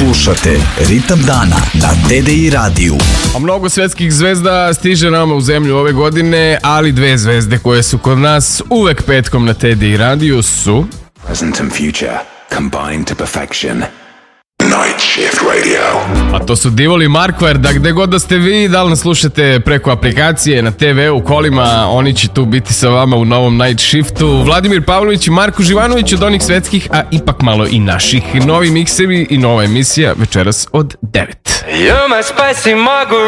Slušate Ritam dana na TDI radiju. A mnogo svetskih zvezda stiže nama u zemlju ove godine, ali dve zvezde koje su kod nas uvek petkom na TDI radiju su... Present and future combined to perfection. Night Shift Radio. A to su Divoli i Markvar, da gde god da ste vi, da li nas slušate preko aplikacije, na TV, u kolima, oni će tu biti sa vama u novom Night Shiftu. Vladimir Pavlović i Marko Živanović od onih svetskih, a ipak malo i naših. Novi miksevi i nova emisija večeras od 9.